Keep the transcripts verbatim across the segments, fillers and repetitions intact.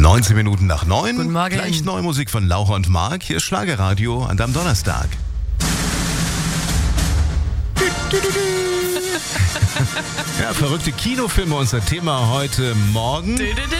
neunzehn Minuten nach neun. Guten Morgen. Gleich neue Musik von Laura und Marc. Hier ist Schlagerradio an deinem Donnerstag. Ja, verrückte Kinofilme, unser Thema heute Morgen.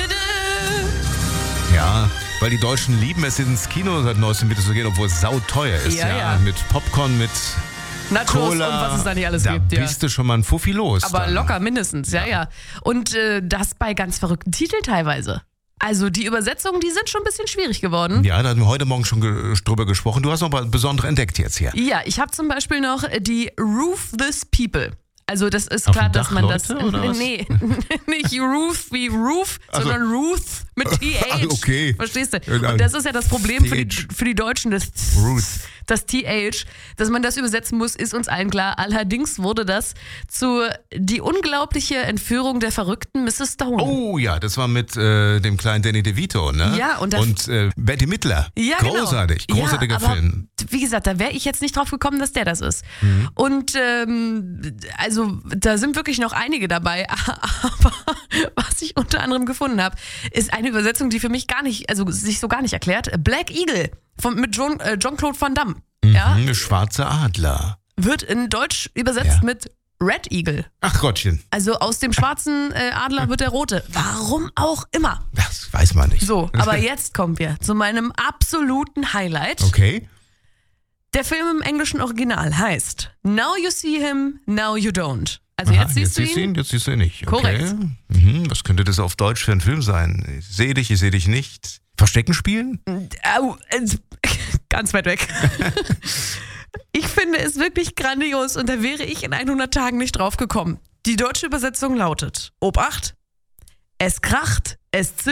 Ja, weil die Deutschen lieben es, ins Kino seit neuestem wieder zu gehen, obwohl es sauteuer ist. Ja, Ja, ja. Mit Popcorn, mit Nachos Cola. und was es da nicht alles da gibt. Ja. bist du schon mal ein Fuffi los. Aber dann. locker mindestens, ja, ja. Und äh, das bei ganz verrückten Titeln teilweise. Also die Übersetzungen, die sind schon ein bisschen schwierig geworden. Ja, da haben wir heute Morgen schon ge- drüber gesprochen. Du hast noch mal besondere entdeckt jetzt hier. Ja, ich habe zum Beispiel noch die Ruthless People. Also das ist Auf klar, dem dass Dach man Leute, das... oder was? Nee, nicht Ruth wie Roof, Also- sondern Ruth mit T H. Ah, okay. Verstehst du? Ja, Und das ist ja das Problem für die, T H. für die Deutschen, das, Ruth. das T H, dass man das übersetzen muss, ist uns allen klar. Allerdings wurde das zu die unglaubliche Entführung der verrückten Misses Stone. Oh ja, das war mit äh, dem kleinen Danny DeVito, ne? Ja, und das- Und äh, Betty Midler. Ja, Großartig, genau. großartiger ja, aber, Film. Wie gesagt, da wäre ich jetzt nicht drauf gekommen, dass der das ist. Mhm. Und ähm, also da sind wirklich noch einige dabei, aber was ich unter anderem gefunden habe, ist eine Übersetzung, die für mich gar nicht, also sich so gar nicht erklärt. Black Eagle von, mit John, äh, Jean-Claude Van Damme. Ja, Mhm, schwarzer Adler. wird in Deutsch übersetzt Ja. mit Red Eagle. Ach Gottchen, Also aus dem schwarzen äh, Adler wird der rote. Warum auch immer. das weiß man nicht. So, aber jetzt kommen wir zu meinem absoluten Highlight. Okay. Der Film im englischen Original heißt Now You See Him, Now You Don't. Also Aha, jetzt siehst du siehst ihn. Jetzt siehst du ihn nicht. Okay. Korrekt. Mhm, was könnte das auf Deutsch für ein Film sein? Ich sehe dich, ich sehe dich nicht. Verstecken spielen? Au, äh, ganz weit weg. Ich finde es wirklich grandios und da wäre ich in hundert Tagen nicht drauf gekommen. Die deutsche Übersetzung lautet: Obacht, es kracht, es zischt.